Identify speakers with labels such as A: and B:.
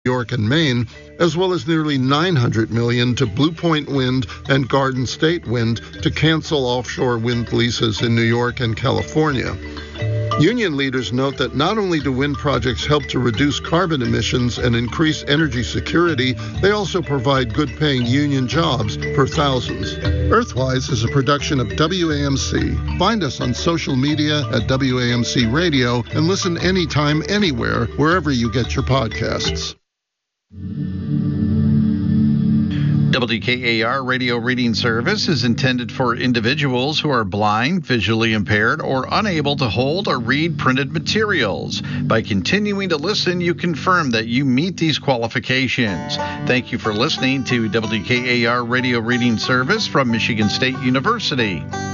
A: New York and Maine, as well as nearly $900 million to Blue Point Wind and Garden State Wind to cancel offshore wind leases in New York and California. Union leaders note that not only do wind projects help to reduce carbon emissions and increase energy security, they also provide good-paying union jobs for thousands. Earthwise is a production of WAMC. Find us on social media at WAMC Radio and listen anytime, anywhere, wherever you get your podcasts.
B: WKAR radio reading service is intended for individuals who are blind, visually impaired, or unable to hold or read printed materials. By continuing to listen, you confirm that you meet these qualifications. Thank you for listening to WKAR radio reading service from Michigan State University.